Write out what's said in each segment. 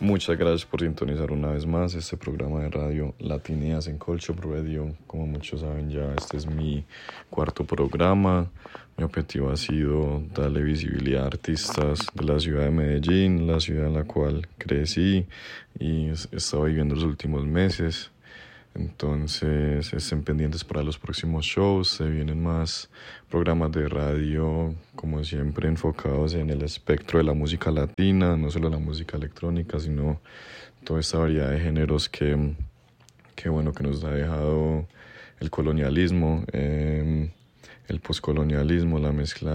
Muchas gracias por sintonizar una vez más este programa de radio Latineas en Colchop Radio. Como muchos saben ya, este es mi cuarto programa. Mi objetivo ha sido darle visibilidad a artistas de la ciudad de Medellín, la ciudad en la cual crecí y he estado viviendo los últimos meses. Entonces estén pendientes para los próximos shows. Se vienen más programas de radio, como siempre, enfocados en el espectro de la música latina, no solo la música electrónica, sino toda esta variedad de géneros que nos ha dejado el colonialismo, el poscolonialismo, la mezcla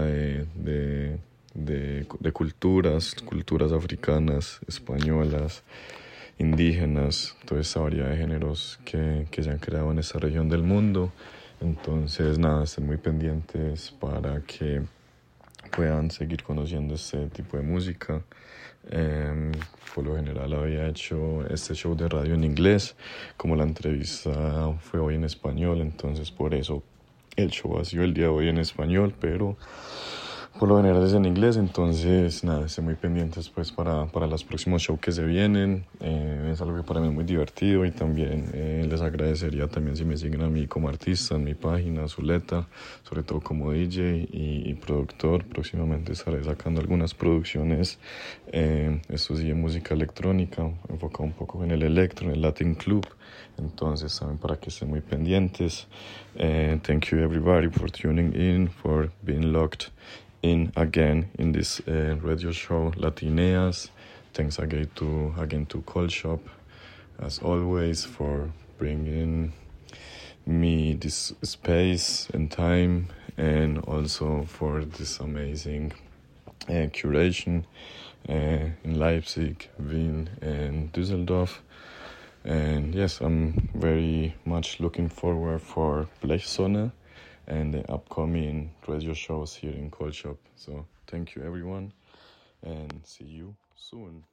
de culturas africanas, españolas, indígenas, toda esa variedad de géneros que se han creado en esta región del mundo. Entonces, nada, estén muy pendientes para que puedan seguir conociendo este tipo de música. Por lo general había hecho este show de radio en inglés, como la entrevista fue hoy en español, entonces por eso el show ha sido el día de hoy en español, pero por lo general es en inglés. Entonces nada, estén muy pendientes pues para los próximos shows que se vienen. Es algo que para mí es muy divertido y también les agradecería también si me siguen a mí como artista en mi página Zuleta, sobre todo como DJ y productor. Próximamente estaré sacando algunas producciones, esto sí, de música electrónica, enfocado un poco en el electro, en el Latin Club. Entonces saben, para que estén muy pendientes. Thank you everybody for tuning in, for being locked in again in this radio show Latineas. Thanks again to Colchop, as always, for bringing me this space and time, and also for this amazing curation in Leipzig, Wien, and Düsseldorf. And yes, I'm very much looking forward for Blechsonne and the upcoming radio shows here in Colchop. So thank you everyone and see you soon.